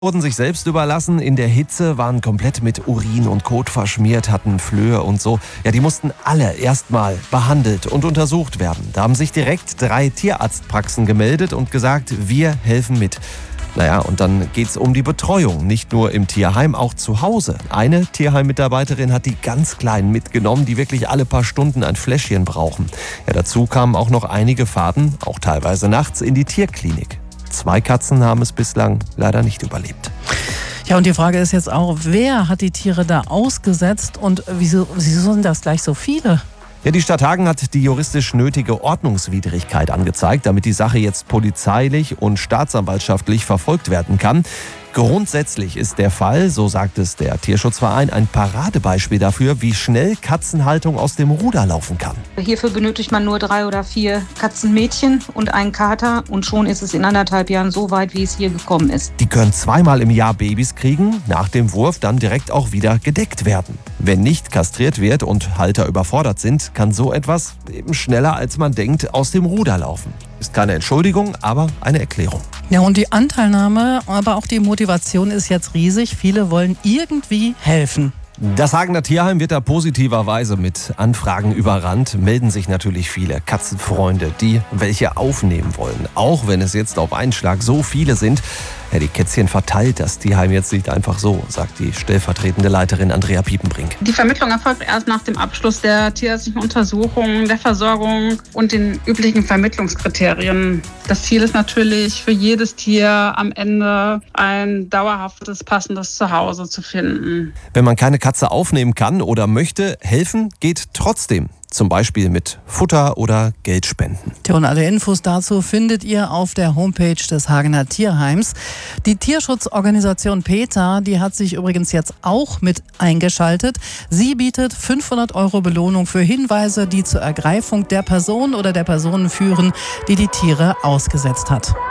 Wurden sich selbst überlassen, in der Hitze, waren komplett mit Urin und Kot verschmiert, hatten Flöhe und so. Ja, die mussten alle erstmal behandelt und untersucht werden. Da haben sich direkt 3 Tierarztpraxen gemeldet und gesagt, wir helfen mit. Naja, und dann geht's um die Betreuung, nicht nur im Tierheim, auch zu Hause. Eine Tierheimmitarbeiterin hat die ganz Kleinen mitgenommen, die wirklich alle paar Stunden ein Fläschchen brauchen. Ja, dazu kamen auch noch einige Fahrten, auch teilweise nachts, in die Tierklinik. 2 Katzen haben es bislang leider nicht überlebt. Ja, und die Frage ist jetzt auch, wer hat die Tiere da ausgesetzt und wieso sind das gleich so viele? Ja, die Stadt Hagen hat die juristisch nötige Ordnungswidrigkeit angezeigt, damit die Sache jetzt polizeilich und staatsanwaltschaftlich verfolgt werden kann. Grundsätzlich ist der Fall, so sagt es der Tierschutzverein, ein Paradebeispiel dafür, wie schnell Katzenhaltung aus dem Ruder laufen kann. Hierfür benötigt man nur 3 oder 4 Katzenmädchen und einen Kater und schon ist es in 1,5 Jahren so weit, wie es hier gekommen ist. Die können 2-mal im Jahr Babys kriegen, nach dem Wurf dann direkt auch wieder gedeckt werden. Wenn nicht kastriert wird und Halter überfordert sind, kann so etwas eben schneller als man denkt aus dem Ruder laufen. Ist keine Entschuldigung, aber eine Erklärung. Ja, und die Anteilnahme, aber auch die Motivation ist jetzt riesig. Viele wollen irgendwie helfen. Das Hagener Tierheim wird da positiverweise mit Anfragen überrannt. Melden sich natürlich viele Katzenfreunde, die welche aufnehmen wollen. Auch wenn es jetzt auf einen Schlag so viele sind. Ja, die Kätzchen verteilt das Tierheim jetzt nicht einfach so, sagt die stellvertretende Leiterin Andrea Piepenbrink. Die Vermittlung erfolgt erst nach dem Abschluss der tierärztlichen Untersuchung, der Versorgung und den üblichen Vermittlungskriterien. Das Ziel ist natürlich für jedes Tier am Ende ein dauerhaftes, passendes Zuhause zu finden. Wenn man keine Katze aufnehmen kann oder möchte, helfen geht trotzdem. Zum Beispiel mit Futter oder Geldspenden. Tja, und alle Infos dazu findet ihr auf der Homepage des Hagener Tierheims. Die Tierschutzorganisation PETA, die hat sich übrigens jetzt auch mit eingeschaltet. Sie bietet 500 € Belohnung für Hinweise, die zur Ergreifung der Person oder der Personen führen, die die Tiere ausgesetzt hat.